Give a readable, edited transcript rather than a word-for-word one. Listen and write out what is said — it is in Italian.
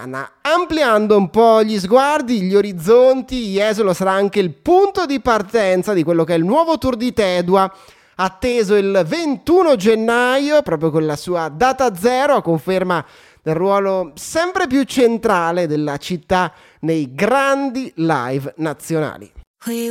Ampliando un po' gli sguardi, gli orizzonti, Jesolo sarà anche il punto di partenza di quello che è il nuovo tour di Tedua, atteso il 21 gennaio, proprio con la sua data zero, a conferma del ruolo sempre più centrale della città nei grandi live nazionali.